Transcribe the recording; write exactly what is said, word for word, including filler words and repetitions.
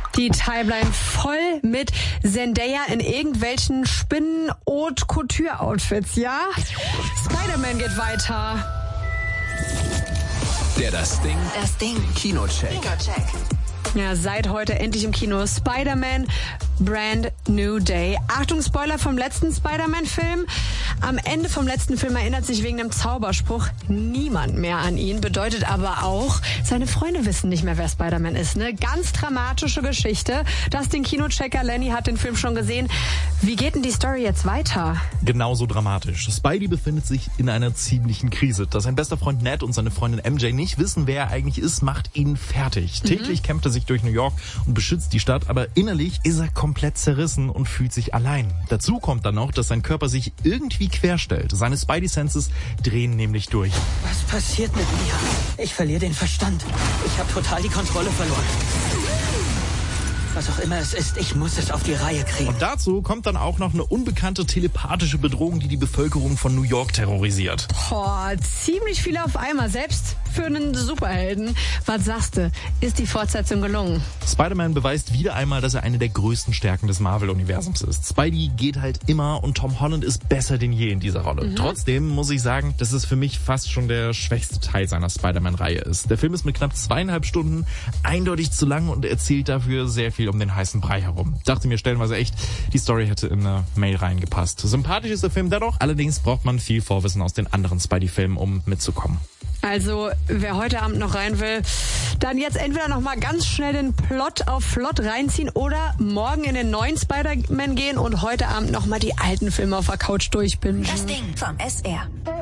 Die Timeline voll mit Zendaya in irgendwelchen Spinnen-Haute-Couture-Outfits, ja? Spider-Man geht weiter. Der Das Ding. Das Ding. Kinocheck. Kinocheck. Ja, seit heute endlich im Kino. Spider-Man Brand New Day. Achtung, Spoiler vom letzten Spider-Man-Film. Am Ende vom letzten Film erinnert sich wegen dem Zauberspruch niemand mehr an ihn. Bedeutet aber auch, seine Freunde wissen nicht mehr, wer Spider-Man ist. Eine ganz dramatische Geschichte. Das den Kinochecker Lenny hat den Film schon gesehen. Wie geht denn die Story jetzt weiter? Genauso dramatisch. Spidey befindet sich in einer ziemlichen Krise. Dass sein bester Freund Ned und seine Freundin M J nicht wissen, wer er eigentlich ist, macht ihn fertig. Mhm. Täglich kämpft er sich durch New York und beschützt die Stadt, aber innerlich ist er komplett zerrissen und fühlt sich allein. Dazu kommt dann noch, dass sein Körper sich irgendwie querstellt. Seine Spidey-Senses drehen nämlich durch. Was passiert mit mir? Ich verliere den Verstand. Ich habe total die Kontrolle verloren. Was auch immer es ist, ich muss es auf die Reihe kriegen. Und dazu kommt dann auch noch eine unbekannte telepathische Bedrohung, die die Bevölkerung von New York terrorisiert. Boah, ziemlich viel auf einmal, selbst für einen Superhelden. Was sagst du? Ist die Fortsetzung gelungen? Spider-Man beweist wieder einmal, dass er eine der größten Stärken des Marvel-Universums ist. Spidey geht halt immer und Tom Holland ist besser denn je in dieser Rolle. Mhm. Trotzdem muss ich sagen, dass es für mich fast schon der schwächste Teil seiner Spider-Man-Reihe ist. Der Film ist mit knapp zweieinhalb Stunden eindeutig zu lang und erzählt dafür sehr viel um den heißen Brei herum. Dachte mir stellenweise echt, die Story hätte in eine Mail reingepasst. Sympathisch ist der Film dennoch, allerdings braucht man viel Vorwissen aus den anderen Spidey-Filmen, um mitzukommen. Also, wer heute Abend noch rein will, dann jetzt entweder noch mal ganz schnell den Plot auf Flott reinziehen oder morgen in den neuen Spider-Man gehen und heute Abend noch mal die alten Filme auf der Couch durchbingen. Das Ding vom S R.